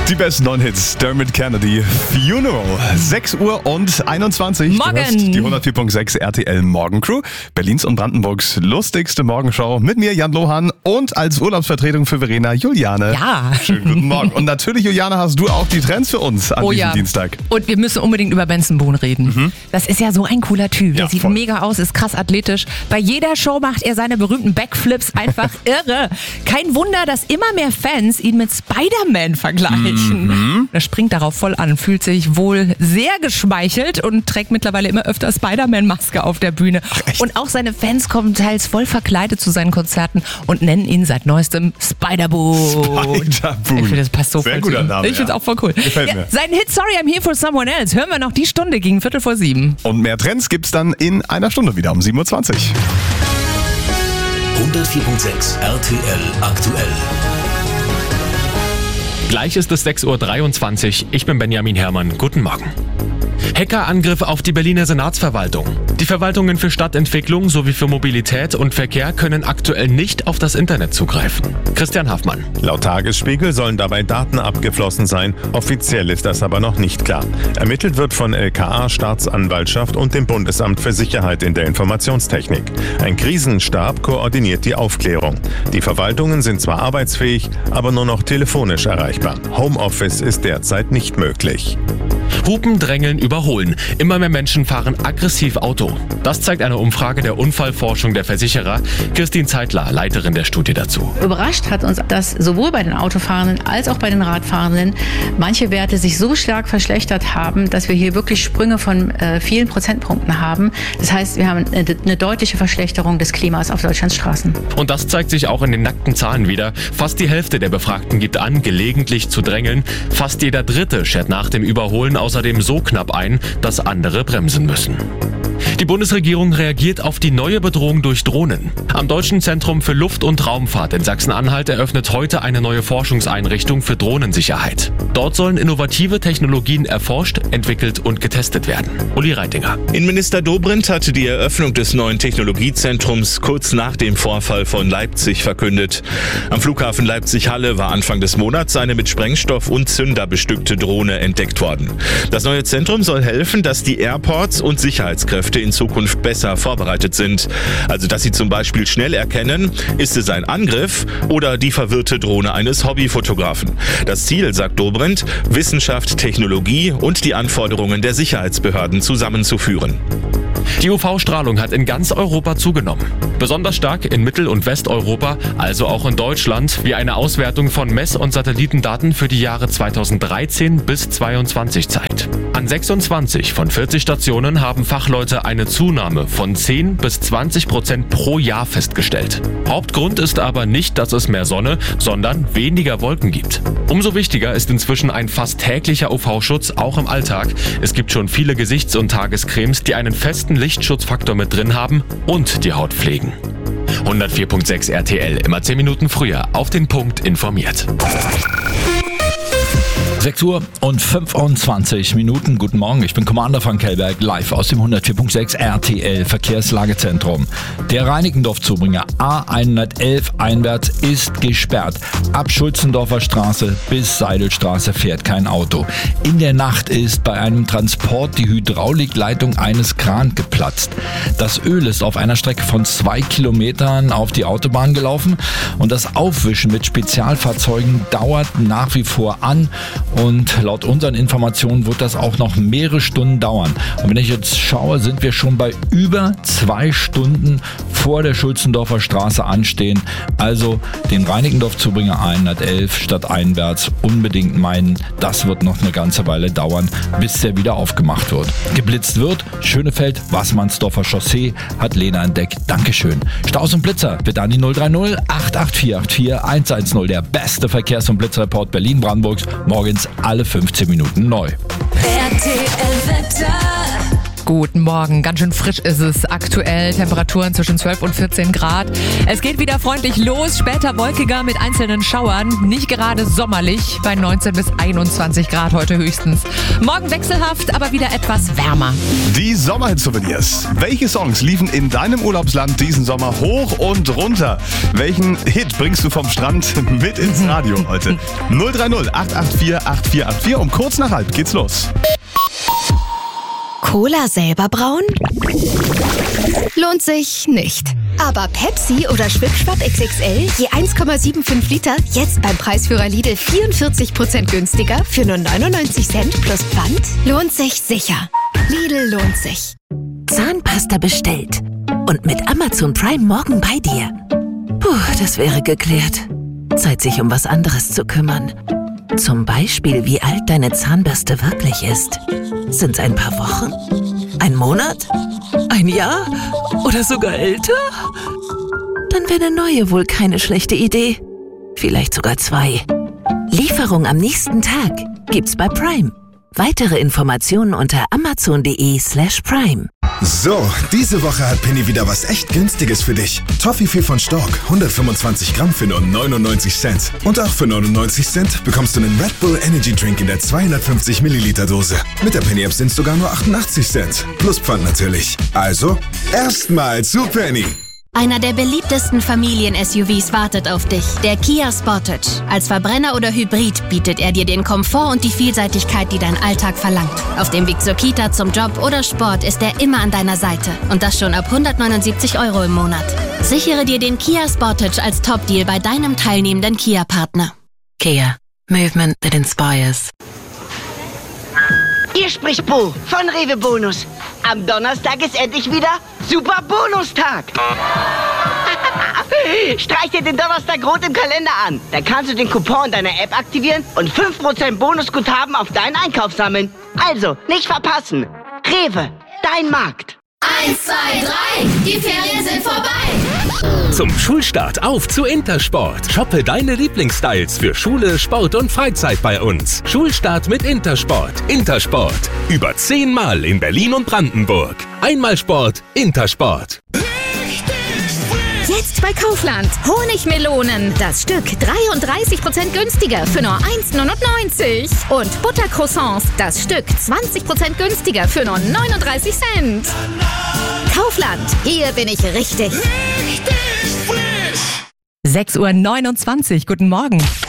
Die besten 9 Hits, Dermot Kennedy, Funeral, 6:21 Uhr. Morgen. Du hörst die 104.6 RTL Morgencrew, Berlins und Brandenburgs lustigste Morgenshow mit mir, Jan Lohan, und als Urlaubsvertretung für Verena, Juliane. Ja. Schönen guten Morgen. Und natürlich, Juliane, hast du auch die Trends für uns an diesem Dienstag. Und wir müssen unbedingt über Benson Boone reden. Das ist ja so ein cooler Typ. Ja, Der sieht voll. mega aus, ist krass athletisch. Bei jeder Show macht er seine berühmten Backflips einfach irre. Kein Wunder, dass immer mehr Fans ihn mit Spider-Man vergleichen. Er springt darauf voll an, fühlt sich wohl sehr geschmeichelt und trägt mittlerweile immer öfter Spider-Man-Maske auf der Bühne. echt? Und auch seine Fans kommen teils voll verkleidet zu seinen Konzerten und nennen ihn seit neuestem Spider-Boone. Spider-Boone. Ich finde, das passt so Sehr voll guter zu ihm. Name, Ich finde es ja. auch voll cool. Gefällt mir. Sein Hit Sorry I'm Here for Someone Else hören wir noch die Stunde gegen 6:45. Und mehr Trends gibt's dann in einer Stunde wieder um 7:20 Uhr. 104.6 RTL aktuell. Gleich ist es 6:23 Uhr. Ich bin Benjamin Herrmann. Guten Morgen. Hackerangriff auf die Berliner Senatsverwaltung. Die Verwaltungen für Stadtentwicklung sowie für Mobilität und Verkehr können aktuell nicht auf das Internet zugreifen. Christian Haffmann. Laut Tagesspiegel sollen dabei Daten abgeflossen sein. Offiziell ist das aber noch nicht klar. Ermittelt wird von LKA, Staatsanwaltschaft und dem Bundesamt für Sicherheit in der Informationstechnik. Ein Krisenstab koordiniert die Aufklärung. Die Verwaltungen sind zwar arbeitsfähig, aber nur noch telefonisch erreichbar. Homeoffice ist derzeit nicht möglich. Hupen, drängeln, überholen. Immer mehr Menschen fahren aggressiv Auto. Das zeigt eine Umfrage der Unfallforschung der Versicherer. Christine Zeitler, Leiterin der Studie dazu. Überrascht hat uns, dass sowohl bei den Autofahrenden als auch bei den Radfahrenden manche Werte sich so stark verschlechtert haben, dass wir hier wirklich Sprünge von vielen Prozentpunkten haben. Das heißt, wir haben eine deutliche Verschlechterung des Klimas auf Deutschlands Straßen. Und das zeigt sich auch in den nackten Zahlen wieder. Fast die Hälfte der Befragten gibt an, gelegentlich zu drängeln. Fast jeder Dritte schert nach dem Überholen außerdem so knapp ein, dass andere bremsen müssen. Die Bundesregierung reagiert auf die neue Bedrohung durch Drohnen. Am Deutschen Zentrum für Luft- und Raumfahrt in Sachsen-Anhalt eröffnet heute eine neue Forschungseinrichtung für Drohnensicherheit. Dort sollen innovative Technologien erforscht, entwickelt und getestet werden. Uli Reitinger. Innenminister Dobrindt hatte die Eröffnung des neuen Technologiezentrums kurz nach dem Vorfall von Leipzig verkündet. Am Flughafen Leipzig-Halle war Anfang des Monats eine mit Sprengstoff und Zünder bestückte Drohne entdeckt worden. Das neue Zentrum soll helfen, dass die Airports und Sicherheitskräfte in Zukunft besser vorbereitet sind. Also, dass sie zum Beispiel schnell erkennen, ist es ein Angriff oder die verwirrte Drohne eines Hobbyfotografen. Das Ziel, sagt Dobrindt, Wissenschaft, Technologie und die Anforderungen der Sicherheitsbehörden zusammenzuführen. Die UV-Strahlung hat in ganz Europa zugenommen. Besonders stark in Mittel- und Westeuropa, also auch in Deutschland, wie eine Auswertung von Mess- und Satellitendaten für die Jahre 2013 bis 2022 zeigt. An 26 von 40 Stationen haben Fachleute eine Zunahme von 10 bis 20% pro Jahr festgestellt. Hauptgrund ist aber nicht, dass es mehr Sonne, sondern weniger Wolken gibt. Umso wichtiger ist inzwischen ein fast täglicher UV-Schutz, auch im Alltag. Es gibt schon viele Gesichts- und Tagescremes, die einen festen Lichtschutzfaktor mit drin haben und die Haut pflegen. 104.6 RTL, immer 10 Minuten früher, auf den Punkt informiert. 6:25 Guten Morgen, ich bin Commander Frank Kellberg, live aus dem 104.6 RTL Verkehrslagezentrum. Der Reinickendorf-Zubringer A111 einwärts ist gesperrt. Ab Schulzendorfer Straße bis Seidelstraße fährt kein Auto. In der Nacht ist bei einem Transport die Hydraulikleitung eines Krans geplatzt. Das Öl ist auf einer Strecke von 2 Kilometern auf die Autobahn gelaufen und das Aufwischen mit Spezialfahrzeugen dauert nach wie vor an. Und laut unseren Informationen wird das auch noch mehrere Stunden dauern. Und wenn ich jetzt schaue, sind wir schon bei über 2 Stunden vor der Schulzendorfer Straße anstehen. Also den Reinickendorf-Zubringer 111 statt einwärts unbedingt meinen. Das wird noch eine ganze Weile dauern, bis der wieder aufgemacht wird. Geblitzt wird, Schönefeld, Wassmannsdorfer Chaussee, hat Lena entdeckt. Dankeschön. Staus und Blitzer, bitte an die 030 88484 110. Der beste Verkehrs- und Blitzreport Berlin-Brandenburgs. Morgens alle 15 Minuten neu. RTL Wetter. Guten Morgen. Ganz schön frisch ist es aktuell. Temperaturen zwischen 12 und 14 Grad. Es geht wieder freundlich los. Später wolkiger mit einzelnen Schauern. Nicht gerade sommerlich. Bei 19 bis 21 Grad heute höchstens. Morgen wechselhaft, aber wieder etwas wärmer. Die Sommerhit-Souvenirs. Welche Songs liefen in deinem Urlaubsland diesen Sommer hoch und runter? Welchen Hit bringst du vom Strand mit ins Radio heute? 030 884 8484. Um kurz nach halb geht's los. Cola selber brauen? Lohnt sich nicht. Aber Pepsi oder Schwipschwapp XXL, je 1,75 Liter, jetzt beim Preisführer Lidl 44% günstiger für nur 99 Cent plus Pfand? Lohnt sich sicher. Lidl lohnt sich. Zahnpasta bestellt. Und mit Amazon Prime morgen bei dir. Puh, das wäre geklärt. Zeit, sich um was anderes zu kümmern. Zum Beispiel, wie alt deine Zahnbürste wirklich ist. Sind's ein paar Wochen? Ein Monat? Ein Jahr? Oder sogar älter? Dann wäre eine neue wohl keine schlechte Idee. Vielleicht sogar 2. Lieferung am nächsten Tag gibt's bei Prime. Weitere Informationen unter amazon.de/prime. So, diese Woche hat Penny wieder was echt Günstiges für dich. Toffifee von Stork, 125 Gramm für nur 99 Cent. Und auch für 99 Cent bekommst du einen Red Bull Energy Drink in der 250 Milliliter Dose. Mit der Penny App sind es sogar nur 88 Cent. Plus Pfand natürlich. Also, erstmal zu Penny. Einer der beliebtesten Familien-SUVs wartet auf dich, der Kia Sportage. Als Verbrenner oder Hybrid bietet er dir den Komfort und die Vielseitigkeit, die dein Alltag verlangt. Auf dem Weg zur Kita, zum Job oder Sport ist er immer an deiner Seite. Und das schon ab 179 € im Monat. Sichere dir den Kia Sportage als Top-Deal bei deinem teilnehmenden Kia-Partner. Kia. Movement that inspires. Hier spricht Bo von Rewe Bonus. Am Donnerstag ist endlich wieder Super Bonustag. Streich dir den Donnerstag rot im Kalender an. Dann kannst du den Coupon deiner App aktivieren und 5% Bonusguthaben auf deinen Einkauf sammeln. Also, nicht verpassen. Rewe, dein Markt. 1, 2, 3, die Ferien sind vorbei. Zum Schulstart auf zu Intersport. Shoppe deine Lieblingsstyles für Schule, Sport und Freizeit bei uns. Schulstart mit Intersport. Intersport. Über 10 Mal in Berlin und Brandenburg. Einmal Sport, Intersport. Jetzt bei Kaufland. Honigmelonen. Das Stück 33% günstiger für nur 1,99 €. Und Buttercroissants. Das Stück 20% günstiger für nur 39 Cent. Kaufland. Hier bin ich richtig. 6:29 Uhr. Guten Morgen.